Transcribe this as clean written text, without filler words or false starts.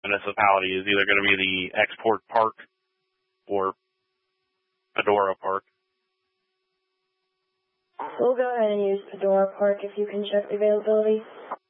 municipality is either going to be the Export Park or Fedora Park. We'll go ahead and use Fedora Park if you can check the availability.